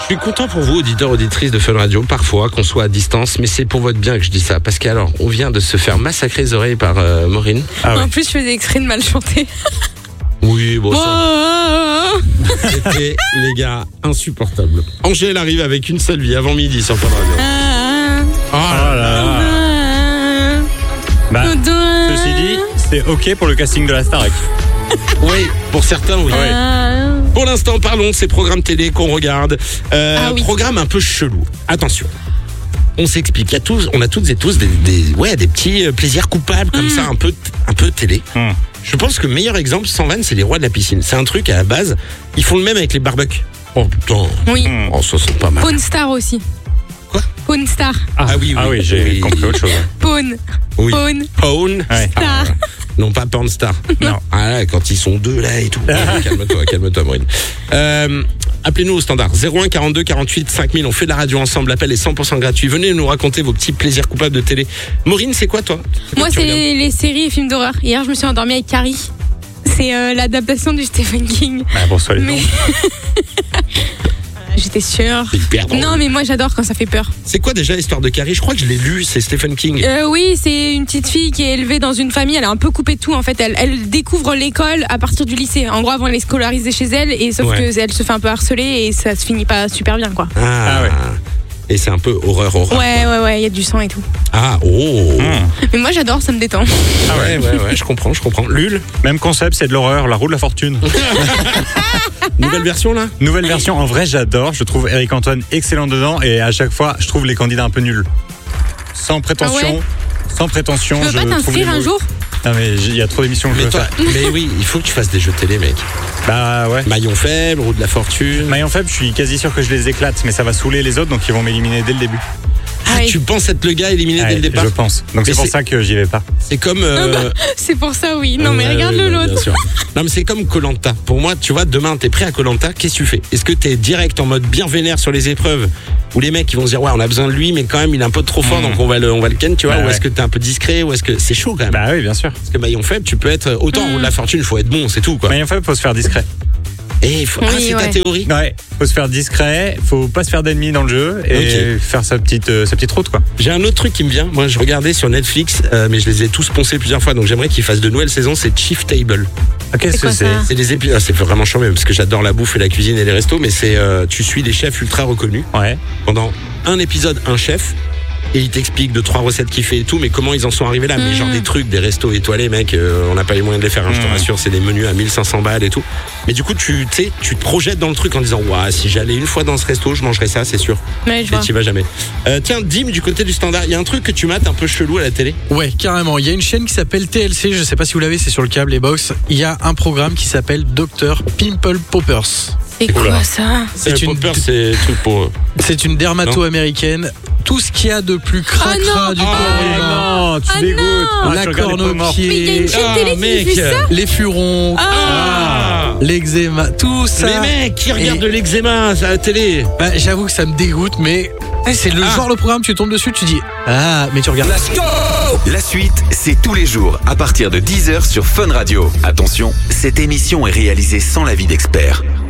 Je suis content pour vous, auditeurs, auditrices de Fun Radio, parfois qu'on soit à distance, mais c'est pour votre bien que je dis ça. Parce qu'alors, on vient de se faire massacrer les oreilles par Maureen. Ah ouais. En plus, je faisais exprès de mal chanter. Oui, bon ça, c'était, les gars, insupportable. Angèle arrive avec une seule vie avant midi sur Fun Radio. Oh là là. Bah, ceci dit, c'est ok pour le casting de la Starac. Oui, pour certains, oui. Ouais. Pour l'instant, parlons de ces programmes télé qu'on regarde. Oui. Programme un peu chelou. Attention. On s'explique. On a toutes et tous des petits plaisirs coupables comme ça, un peu télé. Je pense que le meilleur exemple, sans vanne, c'est les rois de la piscine. C'est un truc à la base, ils font le même avec les barbecues. Oh putain. Oui. Oh, ça c'est pas mal. Pawn Star aussi. Quoi? Pawn Star. Ah oui, j'ai compris autre chose. Pawn. Oui. Pawn. Pawn. Ouais. Star. Non, pas Porn Star. Non. Ah là, quand ils sont deux là et tout. Calme-toi, Maureen. Appelez-nous au standard 01 42 48 5000. On fait de la radio ensemble. L'appel est 100% gratuit. Venez nous raconter vos petits plaisirs coupables de télé. Maureen, c'est quoi toi? Moi, que tu c'est regardes les séries et films d'horreur. Hier, je me suis endormie avec Carrie. C'est l'adaptation du Stephen King. Bah, pour soi les Mais j'étais sûre. C'est hyper drôle. Non, mais moi, j'adore quand ça fait peur. C'est quoi déjà l'histoire de Carrie? Je crois que je l'ai lu. C'est Stephen King. Oui, c'est une petite fille qui est élevée dans une famille. Elle est un peu coupée de tout en fait. Elle découvre l'école à partir du lycée. En gros, avant, elle est scolarisée chez elle, et sauf Ouais. que elle se fait un peu harceler et ça se finit pas super bien, quoi. Ah ouais. Et c'est un peu horreur. Ouais, il y a du sang et tout. Ah, oh. Mais moi, j'adore, ça me détend. Ah ouais, je comprends. Lul, Même concept, c'est de l'horreur, la roue de la fortune. nouvelle version là? Nouvelle version, en vrai j'adore, je trouve Eric Antoine excellent dedans et à chaque fois je trouve les candidats un peu nuls. Sans prétention, Ah ouais sans prétention. Tu veux pas trouve t'inscrire les un mots- jour? Non mais il y a trop d'émissions que je Mais veux toi, faire. mais oui, il faut que tu fasses des jeux télé, mec. Bah ouais. Maillon faible, roue de la fortune. Maillon faible, je suis quasi sûr que je les éclate, mais ça va saouler les autres donc ils vont m'éliminer dès le début. Ah, Ouais. tu penses être le gars éliminé dès Ouais, le départ? je pense. Donc Mais c'est pour c'est- ça que j'y vais pas. C'est comme. C'est pour ça, oui. Non, mais ouais, regarde-le ouais, bien l'autre. sûr. Non, mais c'est comme Koh-Lanta. Pour moi, tu vois, demain, t'es prêt à Koh-Lanta, qu'est-ce que tu fais? Est-ce que t'es direct en mode bien vénère sur les épreuves, où les mecs ils vont se dire ouais, on a besoin de lui, mais quand même il est un peu trop fort, donc on va le ken, tu vois? Bah Ou ouais. est-ce que t'es un peu discret, ou est-ce que c'est chaud quand même? Bah oui, bien sûr. Parce que maillon faible, tu peux être autant en roue de la fortune, il faut être bon, c'est tout quoi. Maillon faible, faut se faire discret. Et il faut... Ah, Oui, c'est ta ouais. théorie? Ouais, faut se faire discret, faut pas se faire d'ennemis dans le jeu et faire sa petite route quoi. J'ai un autre truc qui me vient. Moi, je regardais sur Netflix, mais je les ai tous poncés plusieurs fois, donc j'aimerais qu'ils fassent de nouvelles saisons. C'est Chief Table. Ah, qu'est-ce C'est quoi que c'est? ça C'est des épisodes. C'est vraiment charmé parce que j'adore la bouffe et la cuisine et les restos, mais c'est tu suis des chefs ultra reconnus Ouais. pendant un épisode, un chef. Et il t'explique 2-3 recettes qu'il fait et tout, mais comment ils en sont arrivés là. Mais genre des trucs, des restos étoilés, mec, on n'a pas les moyens de les faire, hein, je te rassure, c'est des menus à 1500 balles et tout. Mais du coup, tu te projettes dans le truc en disant, ouah, si j'allais une fois dans ce resto, je mangerais ça, c'est sûr. Ouais, je Mais vois. tu vas jamais. Tiens, Dim, du côté du standard, il y a un truc que tu mates un peu chelou à la télé. Ouais, carrément. Il y a une chaîne qui s'appelle TLC, je sais pas si vous l'avez, c'est sur le câble et box. Il y a un programme qui s'appelle Dr Pimple Poppers. C'est quoi ça? C'est une- Popper, c'est truc pour. C'est une dermato-américaine. Tout ce qu'il y a de plus cracra non. du corps humain. non, tu Ah dégoûtes. non. Ah, La tu regardes les corne peaux au mortes. Mais il y a une pied, chaîne télé qui mec. diffuse ça? les furons, l'eczéma, tout ça. Mais mec, qui regarde Et- de l'eczéma à la télé? Bah, j'avoue que ça me dégoûte, mais c'est le genre le programme, tu tombes dessus, tu dis mais tu regardes. La suite, c'est tous les jours à partir de 10h sur Fun Radio. Attention, cette émission est réalisée sans l'avis d'experts.